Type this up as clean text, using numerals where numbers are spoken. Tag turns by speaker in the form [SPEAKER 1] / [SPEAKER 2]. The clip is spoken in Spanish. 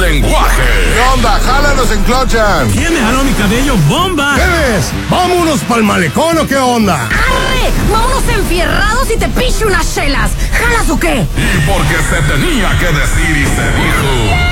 [SPEAKER 1] lenguaje.
[SPEAKER 2] ¿Qué onda? ¡Jálanos en Clochan!
[SPEAKER 3] ¿Quién me jaló mi cabello? ¡Bomba!
[SPEAKER 2] ¿Qué ves? ¿Vámonos pa'l malecón o qué onda?
[SPEAKER 4] ¡Arre! ¡Vámonos enfierrados y te piche unas chelas! ¿Jalas o qué?
[SPEAKER 1] Y porque se tenía que decir y se dijo.